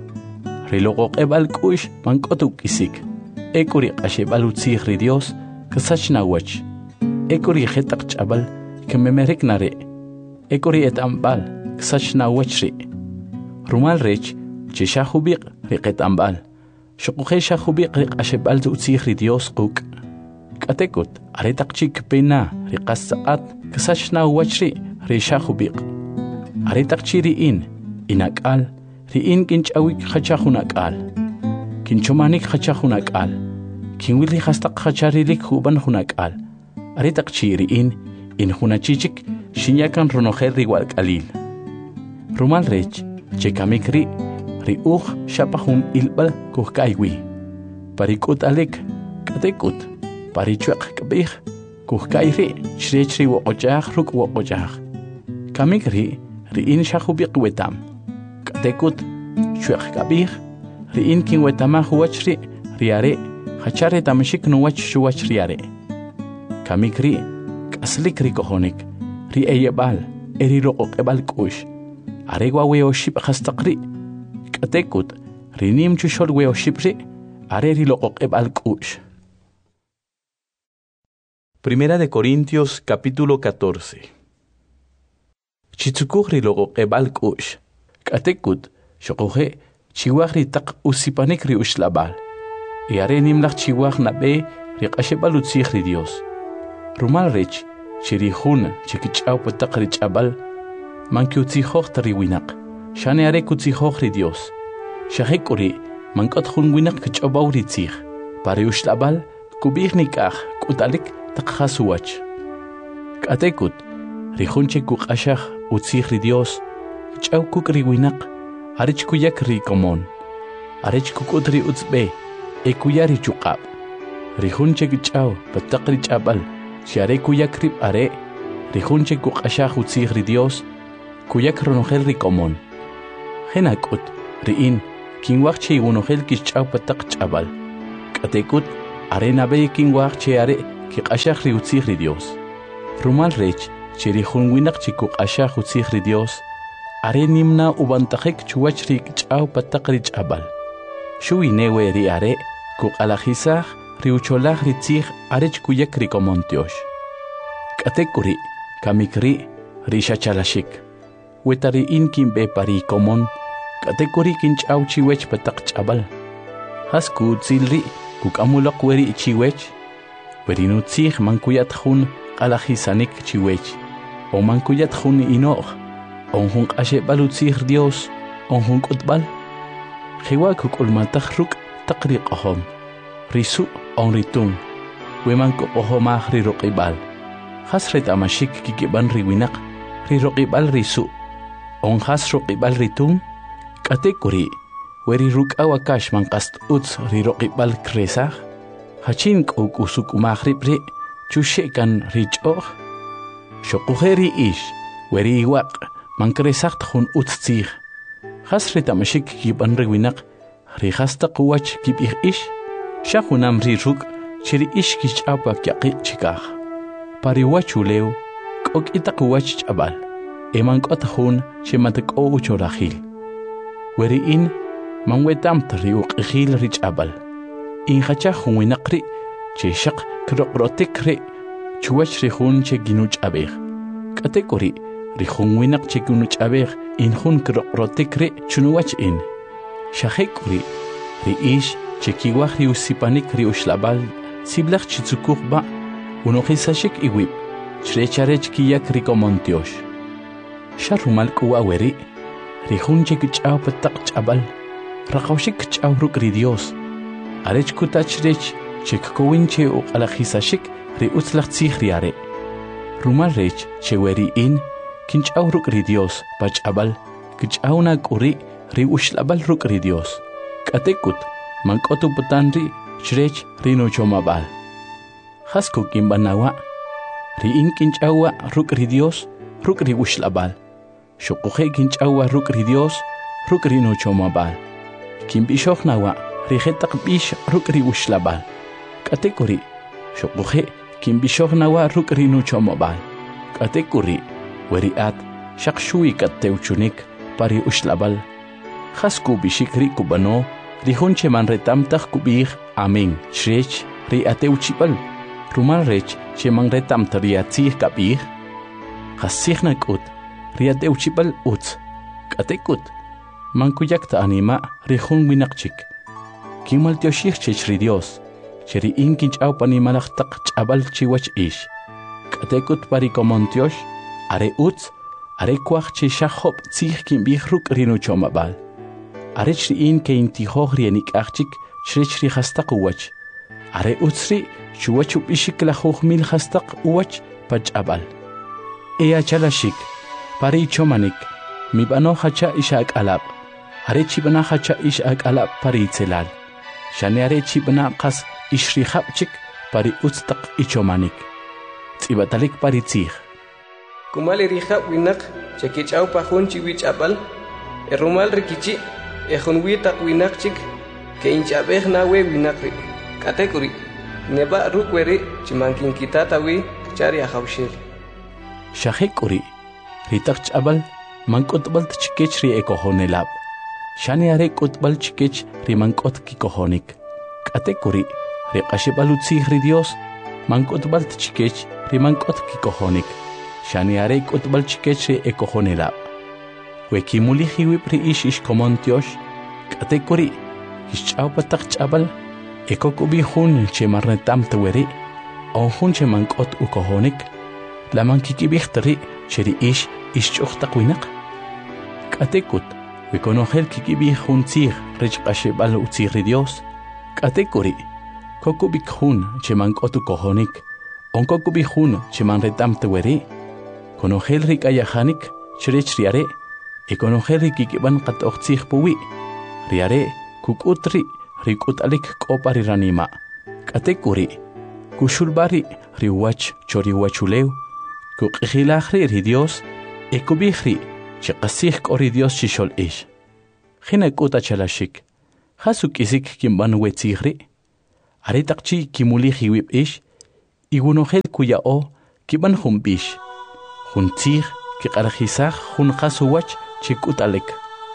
ri loqoq'eb'al k'u'x mank'ot uk'isik ek'ori q'axeb'al utzij ri Dios kasach nawach ek'ori jetaq ch'ab'al kememerek nare ek'ori et'amb'al kasach nawach ri rumal rech chi xajubiq ri qet'amb'al xoqojel xajubiq ri q'axeb'al utzij ri Dios quk' k'atekut are taq chik pena ri qas tzaq'at kasach nawach ri ri xajubiq are taq chi ri'in inak'al ri'in kinch'awik jacha jun ak'al kinchomanik jacha jun ak'al kinwil ri jastaq jacharilik jub'an jun ak'al are taq chi ri'in in jun achichik xinyakan ronojel ri walk'alil rumal rech chekamik ri ri uj xapa jun ilb'al kujk'aywi parik'ut'alik k'atekut parichweq k'b'ij kujk'ay ri chirech ri woq'och'aj ruk' woq'och'aj kamik ri ri'in xajubiq wetam k'atekut chweq k'ab'ij ri'in kinwetamaj wach ri ri are jachare tamxik nuwach xuwach ri are kamik ri k'aslik ri kojonik ri eyeb'al eri loqoq'eb'al k'u'x are wa weoxib' jastaq ri k'atekut ri nim chuxol weoxib' ri are ri loqoq'eb'al k'u'x. Primera de Corintios capítulo catorce. Chitzukuj ri loqoq'eb'al k'u'x k'atekut xoqoje chiwaj ri taq usipanik ri uxlab'al y are nimlaj chiwaj nab'e ri q'axeb'al utzij ri Dios rumal rech chiri jun chikich'aw pataq ri ch'ab'al mankiutzijoj ta ri winaq xane are kutzijoj ri Dios xaje k'ori mank'ot jun winaq kich'ob'aw ri tzij pari uxlab'al kub'ij nik'aj k'ut'alik taq jasuwach k'atekut ri jun che kuq'axaj utzij ri Dios ch'aw kuk' ri winaq arech kuyak ri komon arech kuk'ut ri utzb'e e kuya ri chuq'ab' ri jun che kich'aw pataq ri ch'ab'al chi are kuyak rib' are ri jun che kuq'axaj utzij ri Dios kuyak ronojel ri komon jena k'ut ri'in kinwaq che iwunoqel kich'aw pataq ch'abal k'atekut are nabe kinwaq che are kiq'axaj ri utzij ri Dios rumal rech che ri jun winaq chi kuq'axaj utzij ri Dios are nimna ubantajek chuwach ri kich'aw pataq ri ch'abal xuwi newe ri are kuq'alajisaj ri ucholaj ri tzij arech kuyak ri komontiox k'atekuri kamikri ri xachalashik wetari in kimbe pari komon k'atekuri kinch'aw chiwech pataq ch'abal hasku tzilri kuk'amulaq weri chiwech weri nutzij mankuyat jun q'alajisanik chiwech o mankuyat jun ino'j on jun q'axeb'al utzij Dios on jun k'utb'al jewa kuk'ulmantaj ruk' taq ri q'ojom ri su' on ri tun we mankoq'ojomaj ri ruq'ib'al jas ret'amashik kikib'an ri winaq ri ruq'ib'al ri su' on jas ruq'ib'al ri tun k'atekuri weri ruk'aw akax manqast utz ri ruq'ib'al kresaj hachin k'uk usuk'umaj rib'ri chuxe'kan ri ch'o'j xoquje ri ix weri iwaq mankresajt jun utz tzij jas ret'amashik kikib'an ri winaq ri jas taq uwach kib'ij ix xa junam ri ruk' che ri ix kich'aw pa kyaqiq chikaj pari wach ulew k'ok itaq uwach ch'abal eman k'ot jun che matak'o uchorajil weri in manwetamt ri uq'ijil ri ch'abal in hachaj jun winaq ri che xaq kroq'rotik ri chuwach ri jun che ginuch'abej k'atekuri ri jun winaq che ginuch'abej in jun kroq'rotik ri chunuwach in xajek'uri ri ix che kiwaj ri usipanik ri uxlab'al siblaj chitzukuj ba' unoqisashik iwib chrecharech kiyak ri komontiox xa rumal k'uwa weri ri jun che kich'aw pataq ch'abal raqawxik kich'aw ruk' ri Dios arech kutach rech che kkowin che uq'alajisashik ri utzlaj tzij ri are rumal rech che weri in kinch'aw ruk' ri Dios pa ch'abal kich'aw na k'uri ri uxlab'al ruk' ri Dios k'atekut mank'otu putan ri chrech ri nuchomab'al jas kukinb'anawa ri in kinch'awa ruk' ri Dios ruk' ri uxlab'al xuquje kinch'awa ruk' ri Dios ruk' ri nuchomab'al kinb'ixoj nawa ri jetaq b'ix ruk' ri uxlab'al k'atekuri xuquje kinb'ixoj nawa ruk' ri nuchomab'al k'atekuri weri at xaq xuwi kattewchunik pari uxlab'al jas kub'ixik ri kub'ano ri jun che manretamtaj kub'ij amen chrech ri atewchib'al rumal rech che manretamt ri atzij kab'ij jas tzij na k'ut ri atewchib'al utz k'atekut mankuyak ta'anima ri jun winaq chik kinmaltioxij chech ri Dios che ri in kinch'aw panimalaj taq ch'abal chiwach ix k'atekut pari komontiox are utz are kuaj che xa job' tzij kinb'ij ruk' ri nuchomab'al arech ri in ke intijoj ri enik'aj chik chrech ri jastaq uwach are utz ri chuwach ub'ixik lajuj mil jastaq uwach pa ch'abal e achalashik pari ichomanik mib'ano jacha ix ak'alab' are chib'na jacha ix ak'alab' pari itzelal xane are chib'na qas ix ri jab' chik pari utz taq ichomanik tz'ib'atalik pari tzij kumali ri jab' winaq che kich'aw pa jun chiwi ch'abal e rumal ri kichi' e jun wi taq winaq chik ke inch'abej nawe winaq ri k'atekuri neba' ruk' weri chimankinkitata wi chari ajawxel xajek'uri ri taq ch'abal mank'utb'al chikech ri ekojonelab' xani are k'utb'al chikech ri mank'ot kikojonik k'atekuri ri q'axib'al utzij ri Dios mank'utb'al chikech ri mank'ot kikojonik xani are k'utb'al chikech ri ekojonelab' we kimulij iwib' ri ix ix komontiox k'atekuri kixch'aw pataq ch'abal ekok'ub'ij jun che marnetamt weri on jun che mank'ot ukojonik la mankikib'icht ri che ri ix ix ch'uj taq winaq k'atekut we konojel kikib'ij jun tzij rech q'axib'al utzij ri Dios k'atekuri kokub'ik jun che mank'ot ukojonik on kokub'ij jun che manretamt weri konojel ri k'ayajanik chrech ri are e konojel ri kikib'an qat'oj tzij puwi ri are kuk'ut ri ri k'ut'alik k'opa ri ranima' k'atekuri kuxulb'a ri ri uwach cho ri uwachulew kuq'ijilaj ri ri Dios e kub'ij ri che qasij k'o ri Dios chixol'ix jina k'ut achalashik Hasuk isik kimban wetzigri. Are takchi kimuli hiwip ish. Igunohel kuya o kiban humbish. Huntzig kiqarjisaj hun hasuwach chikutalek.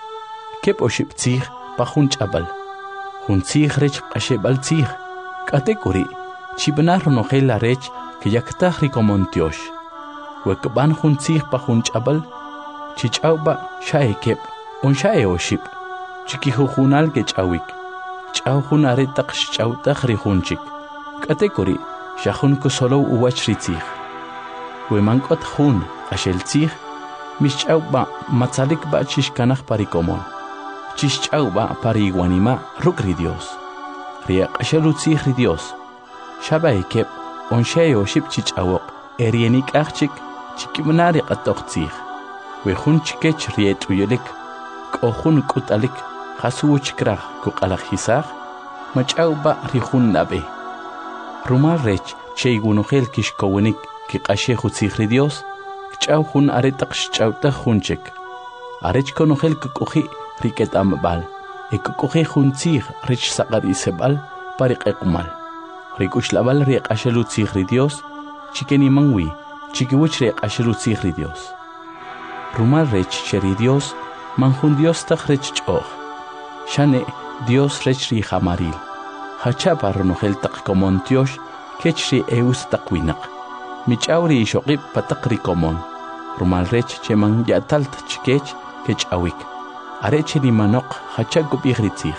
Kep oship tzig pa hun chabal. Huntzig rech qashebal tzig. Katekuri chibnar nohel la rech kiyaktaj rikomontiosh. Wekban huntzig pa hun chabal. Chichauba shae kep on shae oship. Chikihujunal kechawik. Chaw hun are tak chawtaj rihunchik. Katekuri shahun kusolo uwach ritzig. Wemankot hun ashel tzig. Mishchauba matzalik ba chishkanaj parikomon. Chishchauba pariguanima rukri Dios. Riak ashelu tzig ri Dios. Shaba ekep on shae oship chichawok. Erienik achik chikibnari qatok tzig. Wehun chikech riet uyelik. Kohun kutalik. Hasuwch krah kuqalajisaj. Machauba rihun nabe. Rumar rech cheigunohel kishkowenik kiqasheju tzig ri Dios. Kchaw hun aretaq chawtaj hunchek. Arech konohel kukuji riketam bal. Ekukuji hun tzig rech saqar isebal pariqequmal. Rikushlabal riqashelu tzig ri Dios. Chikeni mangwi chikiwich riqashelu tzig ri Dios. Rumar rech cheri Dios manjun Dios taj rech ch'oj. Shane Dios rech ri jamaril. Hachapa ronohel taq komontiosh kech ri eus taqwinaq. Michawri shoqib pataq ri komon. Rumal rech cheman yatalt chikech kech awik. Are cheri manok hachakub ighritzig.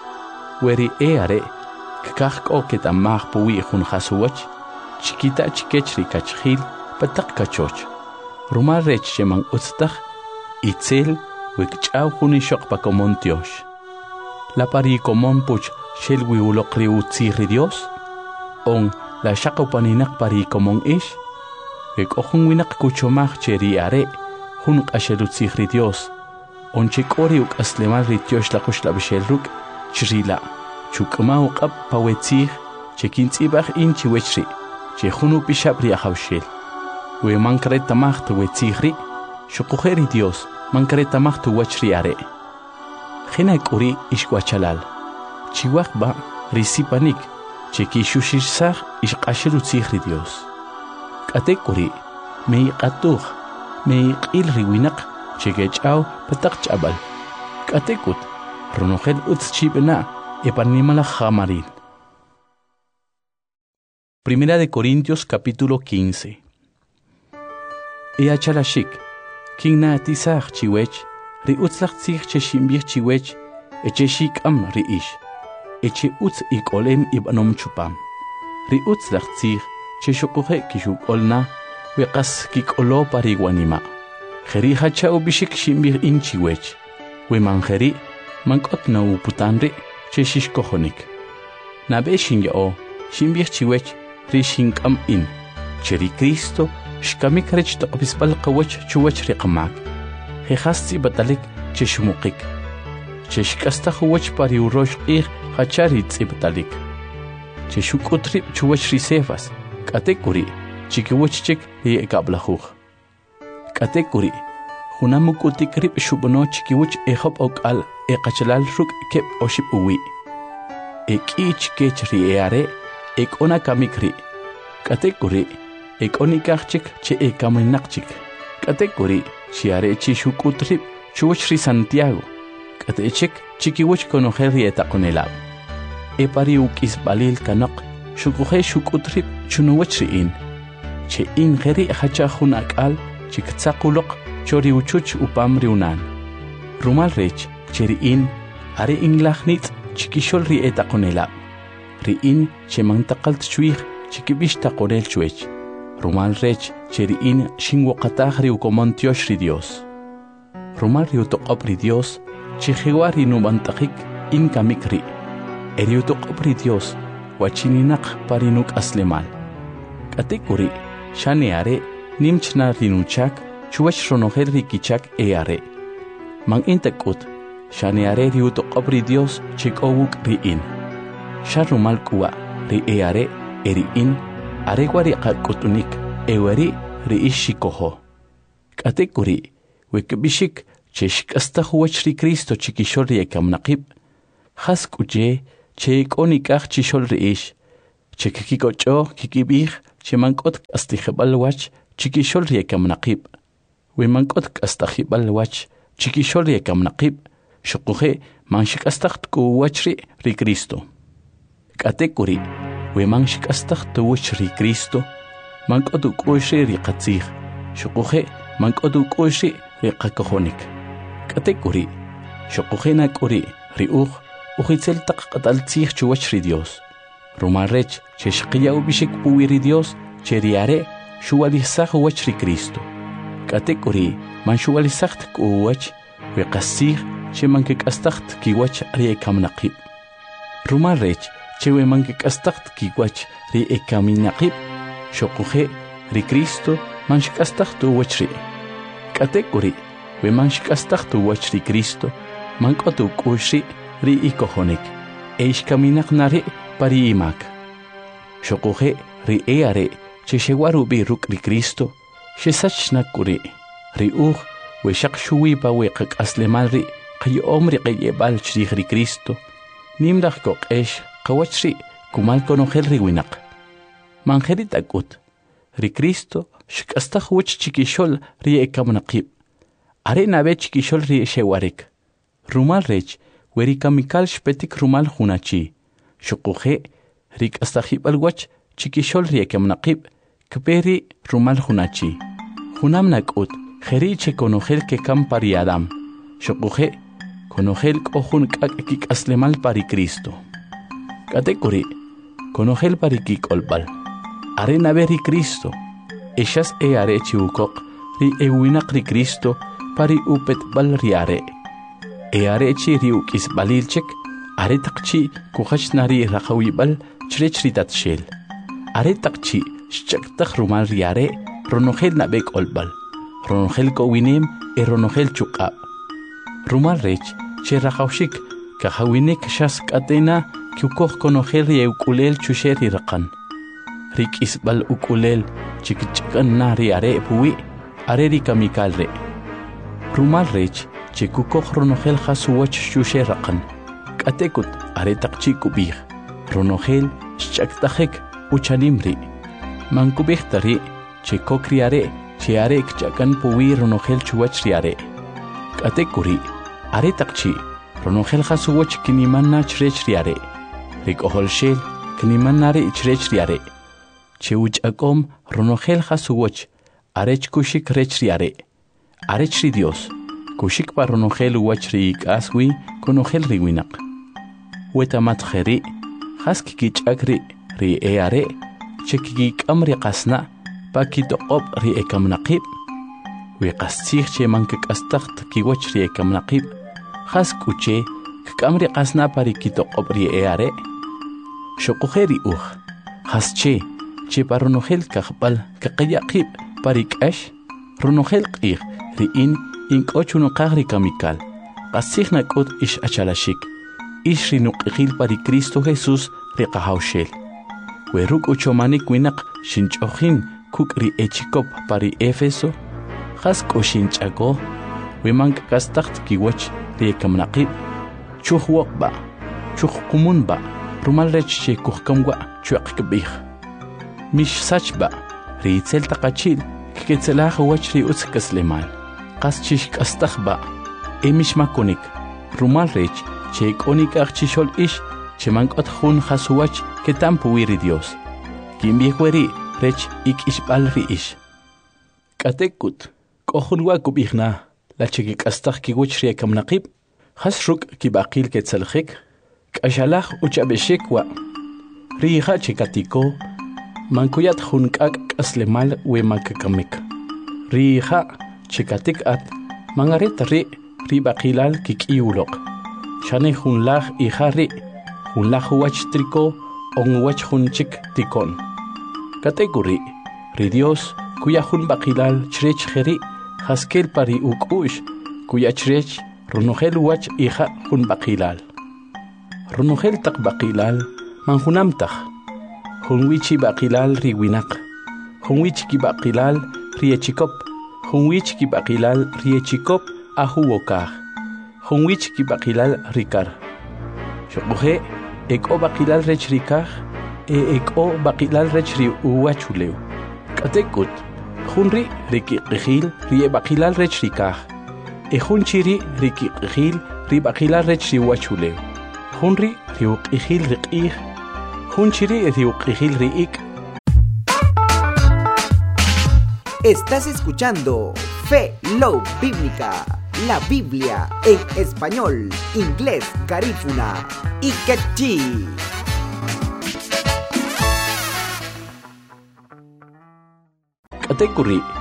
Weri e are kakak o ketamaj puwi jun hasuwach. Chikita chikech ri kachjil pataq kachoch. Rumal rech cheman utztaj itzel wikchaw juni shoq pa komontiosh. La pari komon puch shel wiulok ri utzig ri Dios. On la shaqupaninak pari komon ish. Wek ohun winak kuchomaj cheri are hun qashelu tzig ri Dios. On chikori uk aslemal ri tiosh la kush la bishel ruk chrila. Chukma uqab pawetzig chekin tzibaj in chiwechri. Chehunu pishab ri ahawshel. We mankare tamaj tu wetzig ri. Shukuheri Dios mankare tamaj tu wachri are. Jena kuri ishkwachalal. Chiwak ba risipanik. Cheki shushirsaj ishqashelu tzig ri Dios. Kate kuri me qatuj me qil riwinaq chekech'aw pataq ch'abal. Kate kut ronojel utz chibna epanimala jamaril. Primera de Corintios capítulo quince. Ea chalashik kingna atisaj chiwech ri utzlaq tzig cheshimbij chiwech eche shik'am ri ish. Eche utz ikolem ibanom chupam. Ri utzlaq tzig cheshukuhe kishukolna weqas kikolo pariguanima. Jeri hachao bishik shimbij in chiwech. We manjeri mankot na uputanri cheshishkohonik. Nabe shinyao shimbij chiwech ri shinkam in. Cheri Cristo shkamik rech toqbispal qawach chuwach riqamak. Jehasti batalik cheshumukik. Cheshkasta huwach pari urosh qih hachari tzibtalik. Cheshukutri chuwach risefas. Katekuri chikiwach chik ri ekablahuj. Katekuri hunamukutik rib shubono chikiwach ehop okal ekachalal ruk kep oship uwi. Eki chikech ri eare ekona kamikri. Katekuri ekonikachik che ekaminakchik. Katekuri chiare chishukutrip chuwach ri Santiago. Katechik chikiwach konojer ri etakonelab. Epari ukis balil kanok shukuhe shukutrip chunuwach ri in. Che in geri hachajun akal chiktsakulok chori uchuch upam riunan. Rumal rech cheri in are inglachnit chikishol ri etakonelab. Ri in che mantakalt chuig chikibish takorel chuech. Rumal rech cheri in shinwoqataj ri ukomontiosh ri Dios. Rumal ri utoqop ri Dios chijiwa ri nubantajik in kamikri. Eri utoqop ri Dios wachininaq parinuk aslemal. Katekuri shane are nimchna rinuchak chuwach ronojel ri kichak e are. Man intakut shane are ri utoqop ri Dios chikowuk ri in. Sharumal kuwa ri e are eri in aregwari qakutunik ewari ri ishikoho. Katekuri wekbishik cheshkasta huwach ri Cristo chikishol ri ekamnaqib. Hask uche, che konikach chishol reish. Che kikikocho, kikibich, che mankot astijebal wach, chikishol riekam naqib. We mankot astijebal wach, chikishol riekam naqib. Shokuje, manshik astacht ku wachri ri Cristo. Katekuri, we manshik astacht tu wachri Cristo. Mankotu koshri ri qatzig. Shokuje, mankotu koshri ri qakohonik. Katekuri, shokuje nakuri ri uj, ujitzel tak qataltzig chu wachri Dios. Rumarrech, che shqiya ubishik puwiri Dios, che riare, shuwalisach wachri Cristo. Katekuri, man shuwalisacht ku wach, we qassig, che mankik astacht ki wach ri ekam naqib. Rumarrech, che we mankik astacht ki wach ri ekam naqib, shokuje ri Cristo, man shik astacht tu wachri. Katekuri, we man shik astacht tu wachri Cristo, man kotu kushri ri ikohonik, eish kaminak nari pari imak. Shokuje ri eare, che shewaru bi ruk ri Cristo, she sachnak kuri, ri uj, we shak shuwi pa we kak aslemal ri, qayo omri qayebal chrih ri Cristo, nimrach kok eish, qawachri, kumal konogel ri winak. Manjerit akut, ri Cristo, shik astak wach chikishol ri ekam naqib. Are nabe chikishol ri shewarik. Rumal rech, weri kamikal shpetik rumal hunachi. Shukuje, rik astajib al wach chikishol ri ekam naqib, kperi rumal hunachi. Hunam nakut, jeri che konogel ke kam pari Adam. Shukuje, konogel kohun kak kik aslemal pari Cristo. Katekuri, konogel pari kik olbal. Are nabe ri Cristo, eshas e are chiukok, ri ewinak ri Cristo, pari upet bal riare. E are chi ri ukis balilchek, are takchi kukhach nari rakawi bal chrech ri tatshel. Are takchi shchak tak rumal riare, ronogel nabek olbal. Ronogel ko winem e ronogel chukab. Rumal rech, che rakawshik, kahawinek shas katena, kiukok konogel ri eukulel chusheri rakan. Rik isbal ukulel, chikichakan na ri are puwi, are ri kamikal re. Rumal rech, chikukok ronogel khasuwach shushe rakan. Katekut are takchi kubih. Ronogel shchaktajek uchalimri. Mankubih tari, chikok riare, chiare kchakan puwi ronogel chuwach riare. Katekuri, are takchi, ronogel khasuwach kinimanna chrech riare. Rik oholshel, kinimanare ichrech riare. Cheuch akom ronogel khasuwach, arech kushik rech riare. Arech ri Dios, kushik pa ronogel wach ri ikaswi, konogel ri winak. Wetamat kheri, khaskikich agri, ri eare, chekikik amri qasna, pa kitoqob ri ekam naqib. We qastig che mankik astacht ki wach ri ekam naqib, khaskuche, kikamri qasna pa ri kitoqob ri eare. Shokuje ri uj, khasche, che pa ronogel kakbal kakayaqib parik ash, ronogel qig, ri in inkochuno qagri kamikal, qasig nakot ish achalashik, ish ri nuqigil pari Cristo Jesus ri qahawshel. We ruk uchomanik winak shinchojin kuk ri echikop pari Efeso, khas ko shinchako, we mank kastacht kiwach ri ekamnaqib, chuh wokba, chuh kumunba, rumal rech che kuhkamwa chuak kbih. Mish sachba, ri itzel taqachil, kiketzelah wach ri utzikas lemal. Qas chish kastachba, e mish makonik, rumal rech, che ikonik achishol ish, che mankot hun khasuwach ketampu wiri Dios. Kimbikweri, rech ik ishbal ri ish. Katekut, kohun wakub ikhna, la chekik astach kiwach ri ekam naqib, khasruk kibaqil ketzelchik, kashalach uchabeshik wa, ri iha chekatiko, mankuyat hunkak aslemal we makakamik. Riha chikatik at mangarit ri ri bakilal kikiulok. Shane hunlach ihari hunlach wach triko on wach hunchik tikon. Kategori ri Dios kuya hun bakilal chrech kheri haskel pari ukush kuya chrech runogel wach iha hun bakilal. Runogel tak bakilal man hunamtach. Hunwichi bakilal ri winak. Hunwichi ki bakilal ri echikop. Hunwichi ki bakilal ri echikop ahu wokah. Hunwichi ki bakilal rikar. Xoqoje eko baqilal rechrikaj e eko baqilal rechri uwachuleu. Katekut junri riki qijil ri baqilal rechrikaj. E junchiri riki qijil ri baqilal rechri uwachuleu. Junri ri qijil riqij. Junchiri ri qijil riik. Estás escuchando Fe Love Bíblica, la Biblia en español, inglés, garífuna y quechí. Katekuri